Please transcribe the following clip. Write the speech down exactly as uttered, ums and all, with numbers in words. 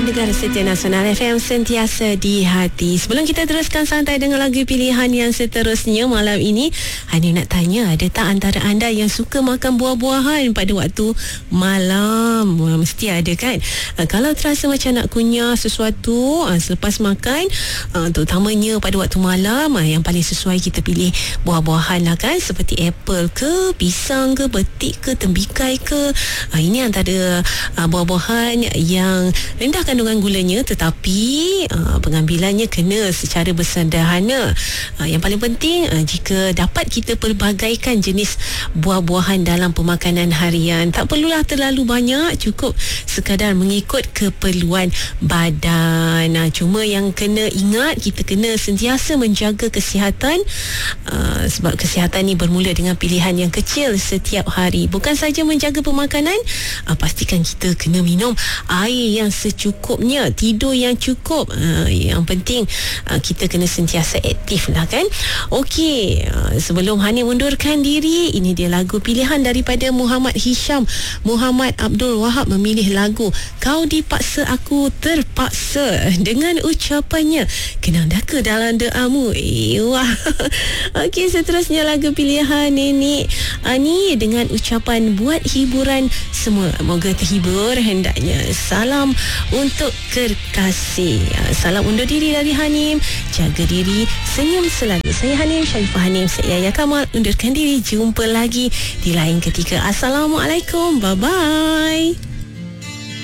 pendengar setia Nasional F M sentiasa di hati. Sebelum kita teruskan santai dengan lagu pilihan yang seterusnya malam ini, Hani nak tanya, ada tak antara anda yang suka makan buah-buahan pada waktu malam? Mesti ada kan? Uh, kalau terasa macam nak kunyah sesuatu uh, selepas makan, uh, terutamanya pada waktu malam, uh, yang paling sesuai kita pilih buah-buahan lah kan, seperti apple ke, pisang ke, betik ke, tembikai ke. Uh, ini antara uh, buah-buahan yang rendah kandungan gulanya, tetapi uh, pengambilannya kena secara bersederhana. Uh, yang paling penting, uh, jika dapat kita pelbagaikan jenis buah-buahan dalam pemakanan harian, tak perlulah terlalu banyak, cukup sekadar mengikut keperluan badan. Uh, cuma yang kena ingat, kita kena sentiasa menjaga kesihatan, uh, sebab kesihatan ni bermula dengan pilihan yang kecil setiap hari. Bukan saja menjaga pemakanan, uh, pastikan kita kena minum air yang secukupnya, tidur yang cukup. Uh, yang penting uh, kita kena sentiasa aktif lah kan. Okey, uh, sebelum Hani mundurkan diri, ini dia lagu pilihan daripada Muhammad Hisham Muhammad Abdul Wahab memilih lagu Kau Dipaksa Aku Terpaksa dengan ucapannya, kenang daka dalam doamu. Eh, wah. Okey, seterusnya lagu pilihan Nenek Ani dengan ucapan buat hiburan semua. Moga terhibur hendaknya. Salam untuk kekasih. Salam undur diri dari Hanim. Jaga diri, senyum selalu. Saya Hanim, Sharifah Hanim, saya Yahya Kamal. Undurkan diri. Jumpa lagi di lain ketika. Assalamualaikum. Bye-bye.